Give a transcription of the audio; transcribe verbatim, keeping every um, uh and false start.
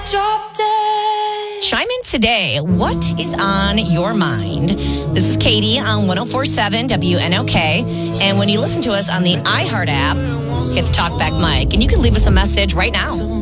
drop dead. Chime in today. What is on your mind? This is Katie on one oh four point seven W N O K. And when you listen to us on the iHeart app, get the Talkback mic. And you can leave us a message right now.